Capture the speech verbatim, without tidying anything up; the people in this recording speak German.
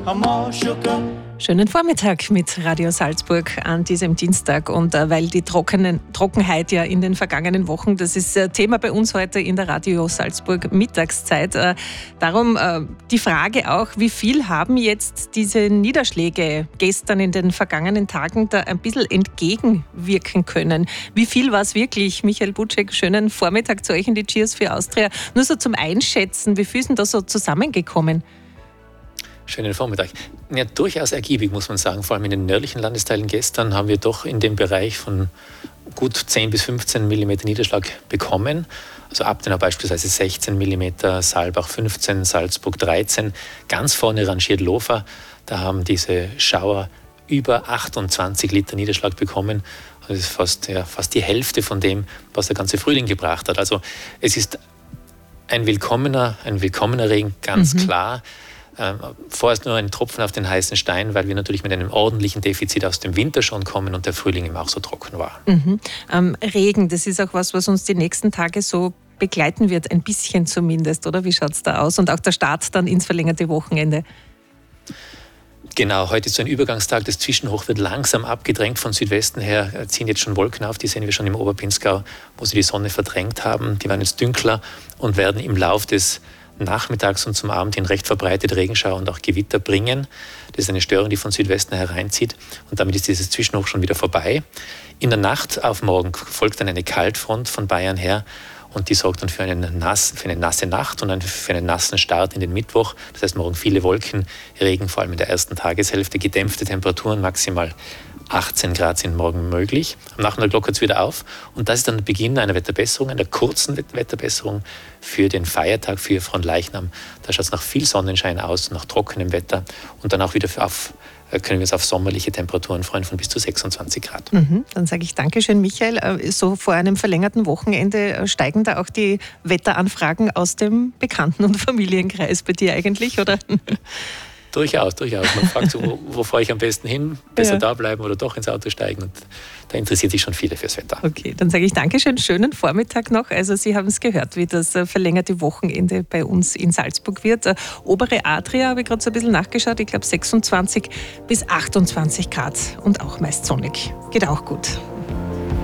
Schönen Vormittag mit Radio Salzburg an diesem Dienstag. Und äh, weil die trockenen, Trockenheit ja in den vergangenen Wochen, das ist äh, Thema bei uns heute in der Radio Salzburg Mittagszeit. Äh, darum äh, die Frage auch, wie viel haben jetzt diese Niederschläge gestern in den vergangenen Tagen da ein bisschen entgegenwirken können? Wie viel war es wirklich? Michael Butschek, schönen Vormittag zu euch in die Cheers für Austria. Nur so zum Einschätzen, wie viel ist denn da so zusammengekommen? Schönen Vormittag. Ja, durchaus ergiebig, muss man sagen. Vor allem in den nördlichen Landesteilen gestern haben wir doch in dem Bereich von gut zehn bis fünfzehn Millimeter Niederschlag bekommen. Also Abtenau beispielsweise sechzehn Millimeter, Saalbach fünfzehn, Salzburg dreizehn. Ganz vorne rangiert Lofa. Da haben diese Schauer über achtundzwanzig Liter Niederschlag bekommen. Das ist fast, ja, fast die Hälfte von dem, was der ganze Frühling gebracht hat. Also es ist ein willkommener, ein willkommener Regen, ganz mhm. klar. Ähm, vorerst nur ein Tropfen auf den heißen Stein, weil wir natürlich mit einem ordentlichen Defizit aus dem Winter schon kommen und der Frühling eben auch so trocken war. Mhm. Ähm, Regen, das ist auch was, was uns die nächsten Tage so begleiten wird, ein bisschen zumindest, oder? Wie schaut es da aus? Und auch der Start dann ins verlängerte Wochenende. Genau, heute ist so ein Übergangstag. Das Zwischenhoch wird langsam abgedrängt von Südwesten her. Ziehen jetzt schon Wolken auf, die sehen wir schon im Oberpinzgau, wo sie die Sonne verdrängt haben. Die werden jetzt dünkler und werden im Lauf des nachmittags und zum Abend hin recht verbreitet Regenschauer und auch Gewitter bringen. Das ist eine Störung, die von Südwesten hereinzieht und damit ist dieses Zwischenhoch schon wieder vorbei. In der Nacht auf morgen folgt dann eine Kaltfront von Bayern her und die sorgt dann für, einen nass, für eine nasse Nacht und für einen nassen Start in den Mittwoch. Das heißt morgen viele Wolken, Regen, vor allem in der ersten Tageshälfte, gedämpfte Temperaturen, maximal achtzehn Grad sind morgen möglich. Am Nachmittag lockert es wieder auf und das ist dann der Beginn einer Wetterbesserung, einer kurzen Wetterbesserung für den Feiertag, für Fronleichnam. Da schaut es nach viel Sonnenschein aus, nach trockenem Wetter und dann auch wieder auf, können wir uns auf sommerliche Temperaturen freuen von bis zu sechsundzwanzig Grad. Mhm, dann sage ich Dankeschön, Michael. So vor einem verlängerten Wochenende steigen da auch die Wetteranfragen aus dem Bekannten- und Familienkreis bei dir eigentlich, oder? Durchaus, durchaus. Man fragt so, wo, wo fahre ich am besten hin? Besser ja. da bleiben oder doch ins Auto steigen? Und da interessiert sich schon viele fürs Wetter. Okay, dann sage ich Dankeschön, schönen Vormittag noch. Also Sie haben es gehört, wie das verlängerte Wochenende bei uns in Salzburg wird. Obere Adria habe ich gerade so ein bisschen nachgeschaut. Ich glaube sechsundzwanzig bis achtundzwanzig Grad und auch meist sonnig. Geht auch gut.